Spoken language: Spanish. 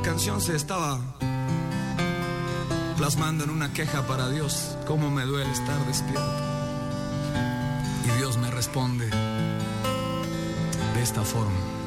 canción se estaba plasmando en una queja para Dios. Cómo me duele estar despierto. Y Dios me responde de esta forma.